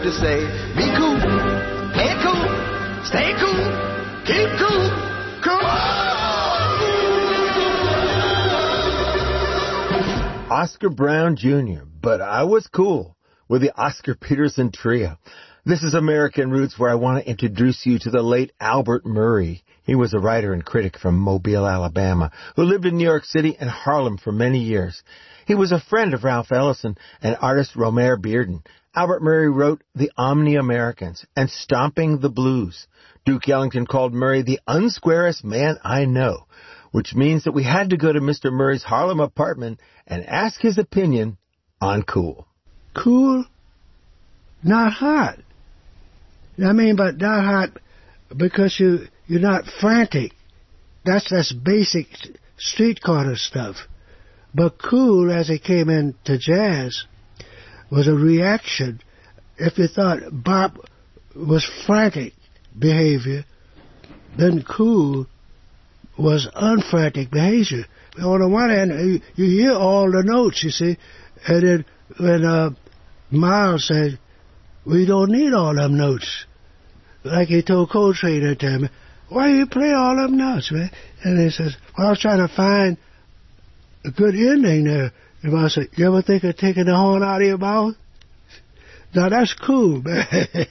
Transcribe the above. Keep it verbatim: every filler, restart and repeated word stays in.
to say, be cool, hey cool, stay cool, keep cool, cool. Oscar Brown Junior, But I Was Cool, with the Oscar Peterson Trio. This is American Roots, where I want to introduce you to the late Albert Murray. He was a writer and critic from Mobile, Alabama, who lived in New York City and Harlem for many years. He was a friend of Ralph Ellison and artist Romare Bearden. Albert Murray wrote The Omni-Americans and Stomping the Blues. Duke Ellington called Murray the unsquarest man I know, which means that we had to go to Mister Murray's Harlem apartment and ask his opinion on cool. Cool, not hot. I mean, but not hot because you, you're not frantic. That's, that's basic street corner stuff. But cool, as it came into jazz, was a reaction. If you thought bop was frantic behavior, then cool was unfrantic behavior. On the one hand, you, you hear all the notes, you see, and then when uh, Miles said, we don't need all them notes. Like he told Coltrane that time, why you play all them notes, man? And he says, well, I was trying to find a good ending there. And I said, you ever think of taking the horn out of your mouth? Now, that's cool, man.